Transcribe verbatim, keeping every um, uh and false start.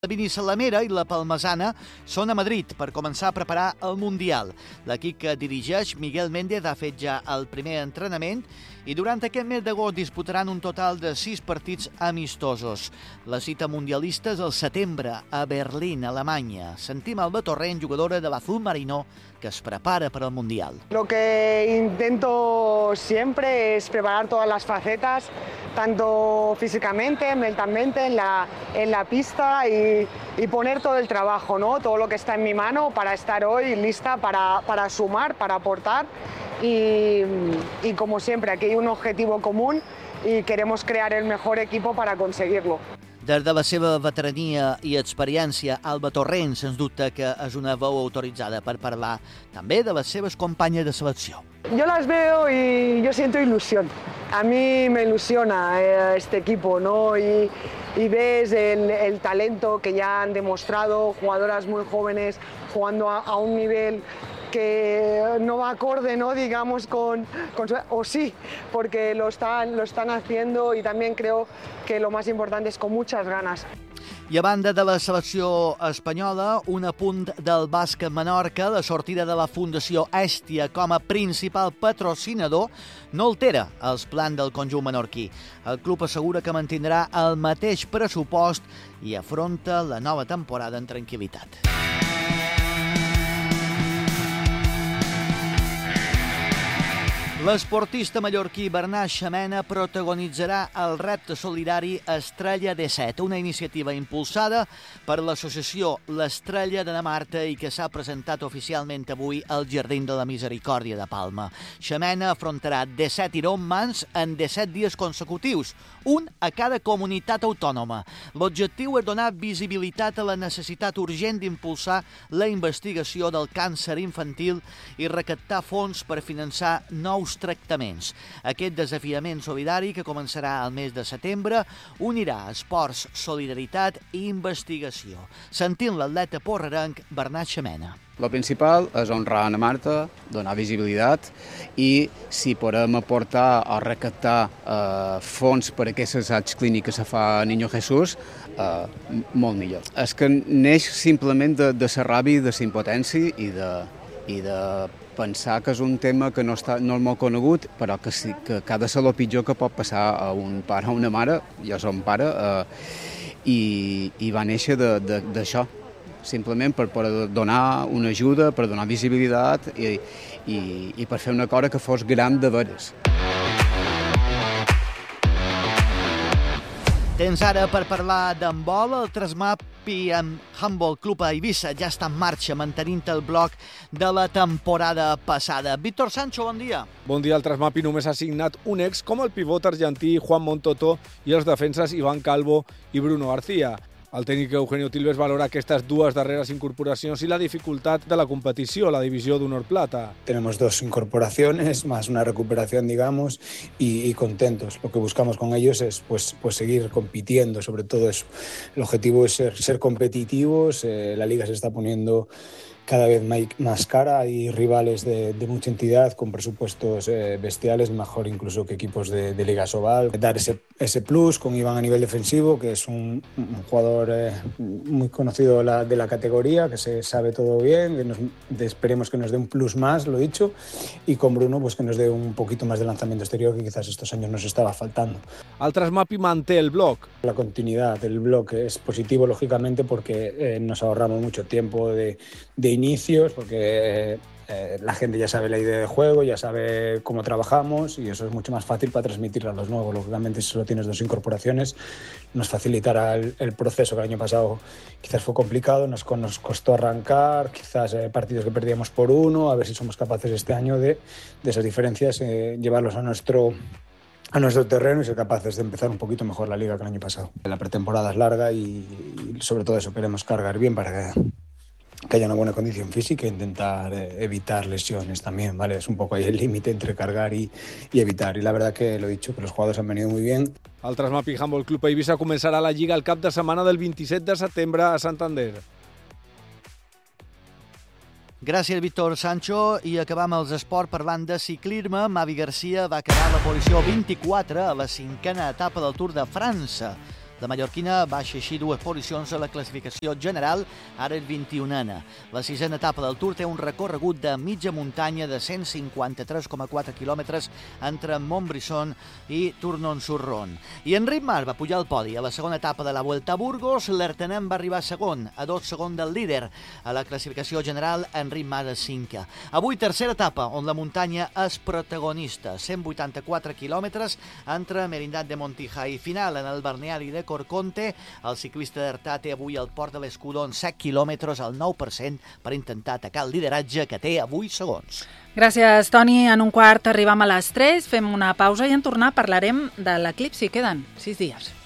La Binissalamera i la Palmasana són a Madrid per començar a preparar el Mundial. L'equip que dirigeix Miguel Méndez ha fet ja el primer entrenament i durant aquest mes d'agost disputaran un total de sis partits amistosos. La cita mundialista és al setembre a Berlín, Alemanya. Sentim Alba Torrent, jugadora de l'Azul Marino, que es prepara para el Mundial. Lo que intento siempre es preparar todas las facetas, tanto físicamente, mentalmente, en la, en la pista y, y poner todo el trabajo, ¿no? Todo lo que está en mi mano para estar hoy lista para, para sumar, para aportar y, y como siempre, aquí hay un objetivo común y queremos crear el mejor equipo para conseguirlo. Des de la seva veterania i experiència, Alba Torrent, sens dubte que és una veu autoritzada per parlar també de les seves companyes de selecció. Yo las veo y yo siento ilusión. A mí me ilusiona eh, este equipo, ¿no? Y, y ves el, el talento que ya han demostrado, jugadoras muy jóvenes jugando a, a un nivel que no va acorde, ¿no? digamos, con, con su, o sí, porque lo están, lo están haciendo y también creo que lo más importante es con muchas ganas. I a banda de la selecció espanyola, un apunt del bàsquet Menorca, la sortida de la Fundació Hèstia com a principal patrocinador no altera els plans del conjunt menorquí. El club assegura que mantindrà el mateix pressupost i afronta la nova temporada en tranquil·litat. L'esportista mallorquí Bernat Xamena protagonitzarà el repte solidari Estrella de Set, una iniciativa impulsada per l'associació L'Estrella de Marta i que s'ha presentat oficialment avui al Jardí de la Misericòrdia de Palma. Xamena afrontarà disset Ironmans en disset dies consecutius, un a cada comunitat autònoma. L'objectiu és donar visibilitat a la necessitat urgent d'impulsar la investigació del càncer infantil i recaptar fons per finançar nous tractaments. Aquest desafiament solidari, que començarà al mes de setembre, unirà esports, solidaritat i investigació. Sentint l'atleta porrerenc Bernat Xamena. Lo principal és honrar a Marta, donar visibilitat i si podem aportar o recaptar eh, fons per aquestes actes clínics que se fa a Niño Jesús, eh, molt millor. És que neix simplement de, de la ràbia i de la impotència i de, i de pensar que és un tema que no, està, no és molt conegut, però que, sí, que, que ha de ser el pitjor que pot passar a un pare o una mare, jo som pare, eh, i, i va néixer d'això, simplement per, per donar una ajuda, per donar visibilitat i, i, i per fer una cosa que fos gran de veres. Temps ara per parlar d'handbol. El Trasmapi Handball Club a Eivissa ja està en marxa, mantenint el bloc de la temporada passada. Víctor Sancho, bon dia. Bon dia. El Trasmapi només ha signat un ex com el pivot argentí Juan Montoto i els defenses Iván Calvo i Bruno García. El tècnic Eugenio Tilves valora aquestes dues darreres incorporacions i la dificultat de la competició a la divisió d'honor plata. Tenemos dos incorporaciones, más una recuperación, digamos, y, y contentos. Lo que buscamos con ellos es pues, pues seguir compitiendo, sobre todo eso. El objetivo es ser, ser competitivos, eh, la liga se está poniendo cada vez más cara, hay rivales de, de mucha entidad con presupuestos eh, bestiales, mejor incluso que equipos de, de Liga Sobal. Dar ese, ese plus con Iván a nivel defensivo, que es un, un jugador eh, muy conocido de la, de la categoría, que se sabe todo bien, que nos, esperemos que nos dé un plus más, lo dicho, y con Bruno pues que nos dé un poquito más de lanzamiento exterior que quizás estos años nos estaba faltando. El Trasmapi manté el bloc. La continuidad del bloc es positivo, lógicamente, porque eh, nos ahorramos mucho tiempo de, de inicios, porque eh, la gente ya sabe la idea de juego, ya sabe cómo trabajamos y eso es mucho más fácil para transmitirlo a los nuevos. Lógicamente, si solo tienes dos incorporaciones, nos facilitará el, el proceso, que el año pasado quizás fue complicado, nos, nos costó arrancar, quizás eh, partidos que perdíamos por uno, a ver si somos capaces este año de, de esas diferencias, eh, llevarlos a nuestro... a nuestro terreno y ser capaces de empezar un poquito mejor la liga que el año pasado. La pretemporada es larga y, y sobre todo eso queremos cargar bien para que, que haya una buena condición física e intentar eh, evitar lesiones también, ¿vale? Es un poco ahí el límite entre cargar y, y evitar. Y la verdad que lo he dicho, que los jugadores han venido muy bien. El Trasmapi Handball Club a Eivissa començarà la Lliga el cap de setmana del vint-i-set de setembre a Santander. Gràcies, Víctor Sancho. I acabam els esports parlant de ciclisme. Mavi Garcia va quedar a la posició vint-i-quatre a la cinquena etapa del Tour de França. La mallorquina baixa així dues posicions a la classificació general, ara és vint-i-unena. La sisena etapa del Tour té un recorregut de mitja muntanya de cent cinquanta-tres coma quatre quilòmetres entre Montbrison i Tournon-sur-Rhône. I Enric Mas va pujar al podi a la segona etapa de la Vuelta a Burgos. L'Artanem va arribar segon, a dos segons del líder. A la classificació general, Enric Mas és cinquè. Avui, tercera etapa, on la muntanya és protagonista. cent vuitanta-quatre quilòmetres entre Merindad de Montija i final en el balneari de Corconte. El ciclista d'Artà té avui al Port de l'Escudón set quilòmetres al nou per cent per intentar atacar el lideratge que té avui segons. Gràcies, Toni. En un quart arribam a les tres, fem una pausa i en tornar parlarem de l'eclipsi. Queden sis dies.